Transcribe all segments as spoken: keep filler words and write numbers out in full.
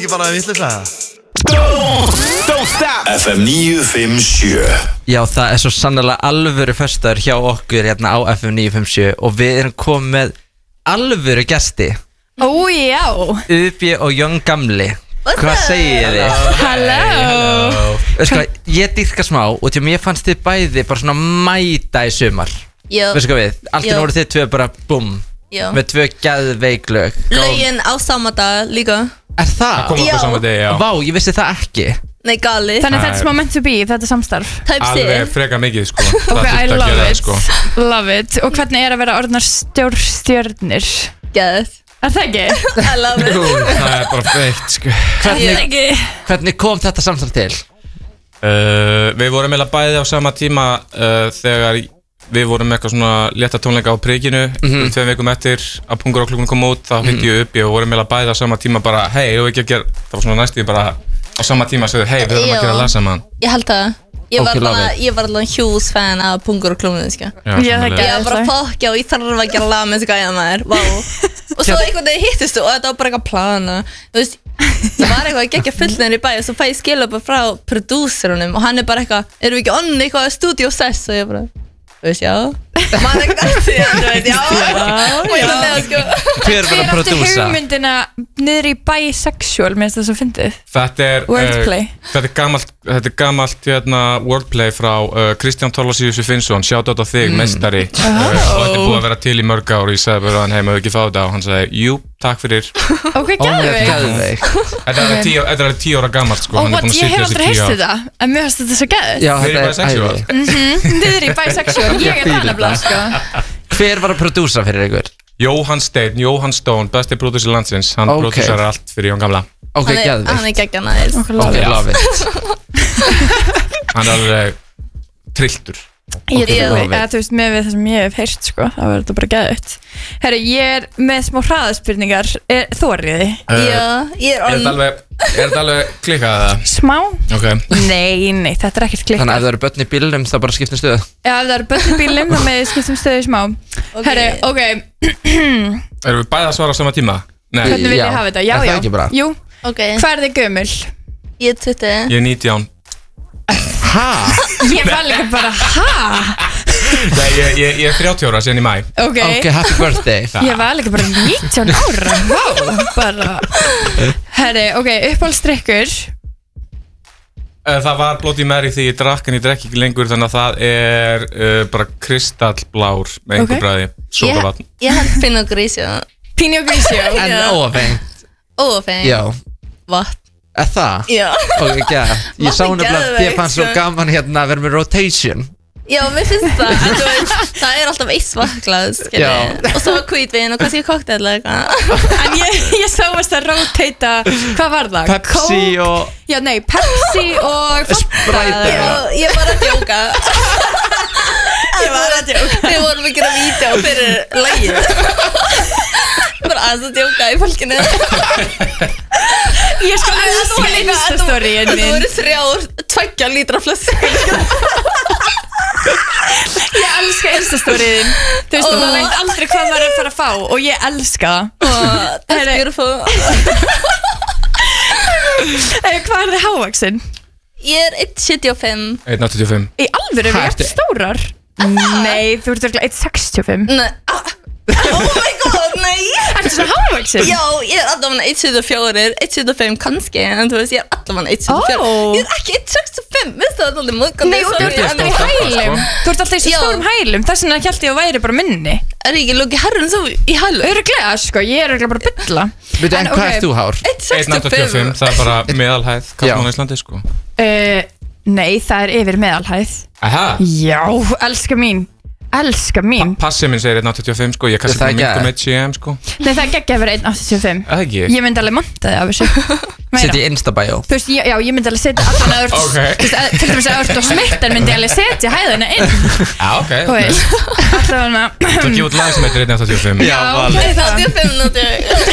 ekki bara vitleyslega? Don't stop F M níu fimm sjö. Já, það er svo sannlega alvöru föstudagur hjá okkur hérna á F M níu fimm sjö og við erum komið með alvöru gesti. Ó já. Ubi og Jón Gamli. Hvað segir þið? Halló. Veistu hvað, ég dýrka smá og til mér fannst þið bæði bara svona mæta í sumar. Já. Veistu hvað við? Allt í Já. voru þið tvö bara búm. Já. Með tvö geðveik lög. Lögin á sama dag líka. Er það? Það kom upp á sama degi, já. Vá, ég vissi það ekki. Nei, gali. Þannig að þetta er smá meant to be, þetta er samstarf. Alveg freka mikið sko. Ok, I love it, sko. love it. Og hvernig er að vera orðnar stjórnstjörnir? Geð. Er það ekki? I love it. Ú, það er bara feitt sko. Hvernig, hvernig kom þetta samtal til? Uh, við vorum meila bæði á sama tíma uh, þegar við vorum eitthvað svona létta tónleika á prikinu Mhm. um tveim vikum eftir að Pungur og klukkunum kom út þá hitti ég upp ég og vorum meila bæði á sama tíma bara hei, ég hef ekki að gera það var svona næstu bara á sama tíma að segja hei, við höfum að Já. gera lag saman. Ég held það. Ég var Okay, love alveg, ég var alveg huge fan af Pungur og klónum, sko. Já, Já, það Ég var bara geðveikt. fokk, já, ég þarf að gera lag með þessu gæja maður, vá. Og svo einhvern veginn hittistu og þetta var bara eitthvað plana. Þú veist, það var eitthvað að gegja fullnir í bæ og svo fæ ég skilabóð frá prodúserunum og hann er bara eitthvað, erum við ekki onni eitthvað studio sess og ég bara, þú veist, já. Man ekkert eftir því, þú veist, já. Og ég var með, sko. Hver var að Hver átti prodúsa? hugmyndina niður í bisexual, minnst það svo fyndið? Þetta er Wordplay. uh, þetta er gamalt þetta er gamalt hérna wordplay frá uh, Kristján Thorlacius Finnsson shout out á þig, meistari uh, og þetta er búið að vera til í mörg ár og ég sagði bara hann heim að ekki fá þetta og hann sagði jú, takk fyrir. Ok, geðveik. Þetta er tíu, þetta er tíu ára gamalt sko. Og hann er what, búinn að ég sitja hef þessi aldrei tíu heyrst ár. þetta, en mér finnst þetta svo geðið. Já, Þeir eru þetta er bisexual. æði. Mhm, niður í bisexual, ég er það nefnilega, sko. Hver var að prodúsa fyrir ykkur? Jóhann Steinn, Jóhann Stone, besti prodúsir landsins hann Ok. prodúsar allt fyrir Jón Gamla. Ok, Hann er- geðveikt. Hann er geggja næst. Ok, love it. Hann er alveg trilltur. Ég Ok, trúi, love it. eða þú veist, með við það sem ég hef heyrt, sko, það verður þetta bara geðið. Herru, ég er með smá hraðaspurningar, er þóriði? Já, ég er Er þetta on. alveg, er þetta alveg klikkað eða? Smá? Ok. Nei, nei, þetta er ekkert klikkað. Þannig að ef það eru börn í bílnum þá bara skiptum stöðu. Já, ef það eru börn í bílnum, þá með skiptum stöðu smá. Herru, ok, Erum við bæði að svara á sama tíma? Nei, hvernig vil ég hafa þetta? Já, Er það já. ekki bara? Jú, Ok. hvað er þið gömul? Ég er tuttugu. ég er nítján. Hæ? Ég var líka bara, hæ? Nei, ég, ég, ég er þrjátíu ára síðan í mæ. Ok, Ok, happy birthday. ég var líka bara nítján ára, vá, bara. Herru, ok, uppáhaldsdrykkur. Uh, Það var Bloody Mary því ég drakk en ég drekk ekki lengur þannig að það er uh, bara kristallblár með einhver Ok. bræði, sódavatn. Ég held Pinot Grigio. Pinot Grigio. En óafengt. Óafengt. Já. Vatn. Er það? Já. Ok, ekki. Ég sá Vatn er nefnilega að geðveikt, ég fann svo sko. gaman hérna að vera með rotation. Já, mér finnst það, en þú veist, það er alltaf eitt svaklað, Já. skilji. Og svo hvítvin og kannski kokteil eða eitthvað. En ég, ég sá að það róteita, hvað var það? Pepsi Coke? og Já, nei, Pepsi og Sprite. Já, ég var að djóka. Ég var að djóka. Við vorum að gera vídeo fyrir lagið. Bara aðeins að djóka í fólkinu. Ég sko elska Insta-storyinn Það minn. voru þrjár, tveggja lítra flöskur. Ég elska Insta-storyinn. Þú veist, Ó. maður veit aldrei hvað maður er að fara að fá og ég elska það. That's Herri. beautiful. Eh, Hvað er þið hávaxin? Ég er eitt komma sjötíu og fimm. einn komma áttatíu og fimm. Í alvöru, við Ha, erum ertu- stórar. Nei, þú ert örgulega eitt komma sextíu og fimm. Nei, ah, oh my god, nei. Ertu svona hávaxin? Já, ég er allavega eitt komma sjötíu og fjögur, eitt komma sjötíu og fimm kannski, en þú veist, ég er allavega eitt komma sjötíu og fjögur. Ó. Ég er ekki eitt komma sextíu og fimm, veistu það, það er alveg móðgandi. Nei, og þú ert alltaf í hælum. Þú ert alltaf í svo Já. stórum hælum. Þess vegna held ég að væri bara minni. Er ég ekki lukki herrun svo í hælu? Öruglega, sko, ég er öruglega bara að bylla. Veitu, en hvað ert þú hár? eitt komma einn komma sextíu og áttatíu og fimm, fimm. það er bara meðalhæð Já. Kallmann á Íslandi sko. Uh, nei, það er yfir meðalhæð. Aha. Já, elska mín. Elska mín. Passið minn segir einn komma áttatíu og fimm sko, ég kannski Það er svona ekki- minnum eitt cm sko. Nei, það er geggja að vera einn komma áttatíu og fimm. Er það ekki? Ég myndi alveg monta þig af þessu. Meira. Setja í Insta-bio. Þú veist, ég, já, ég myndi alveg setja allan að öll Ok. Þú veist, að- til dæmis að öll og smittar myndi ég alveg setja hæðina inn. Já, ok. Þú veist, alltaf hana. Þú ekki út lag sem heitir einn komma áttatíu og fimm. Já, valið. eitt komma áttatíu og fimm núti.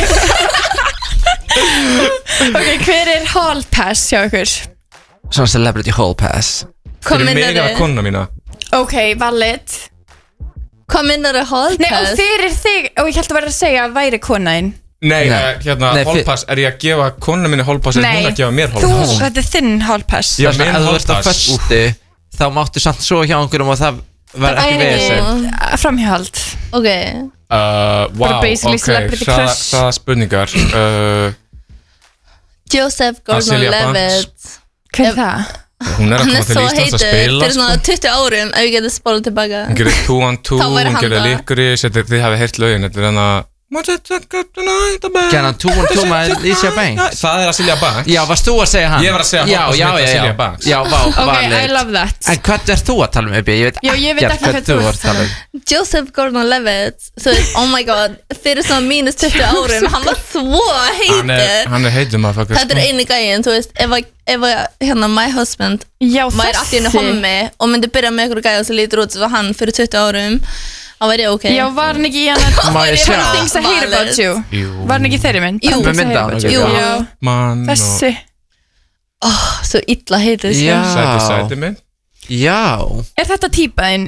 Ok, hver er hall pass hjá ykkur? Svona celebrity hall pass. Hvað Fyrir mig minnar eða konuna mína. Ok, valid. Hvað minnar er hall Nei, og pass? fyrir þig, og ég held að vera að segja að væri konaðinn. Nei, Nei. uh, hérna, Nei, fyr- hálpass, er ég að gefa konu minni hálpass en hún að gefa mér þú, hálpass? þetta er þinn hálpass Já, Þess minn að ef þú ert á hálpass. föstu þá máttu samt svo hjá einhverjum og það var ekki Það við er framhjáhald Ok, Uh, wow, Bara basically ok, celebrity hraða- crush. hraða spurningar uh, Joseph Azealia Gordon-Levitt Hver er það? Hún er að Hann koma er til svo Íslands að heitur spila fyrir svona sko. tuttugu árum ef ég geti spólað tilbaka Hún gerir two one two, Þá væri hún hann gerir það. Licorice, þetta- þið hafið heyrt lögin, þetta er hann að Gerði hann two one two með Alicia Banks? Það er Azealia Banks Já, varst þú að segja hann? Ég var að segja já, hálpass já, mitt já, Azealia já, Banks. já, vá, Ok, valið. I love that En hvað er þú að tala um, Ebi? Ég veit Já, ég veit ekkert ekki hvað þú ert að tala um. Joseph Gordon-Levitt Þú veist, oh my god Fyrir svona mínus tuttugu árum Hann var svo Hann er, heitur hann er heitur maður sko. Þetta er eini gæinn, þú veist Ef að, ef að hérna, my husband Já, væri allt í henni hommi og myndi byrja með einhverju gæða sem lítur út svo hann fyrir tuttugu árum þá væri ég ok Já, var hann ekki í hann Má ég sjá? Things I hate about you Jú. Var hann ekki í þeirri mynd? Jú. Things I Með mynda hate á about hann, you. jú. Já, Mann og þessi oh, Svo illa heitur sko. Já. Sæti sæti minn Já Er þetta típaðinn?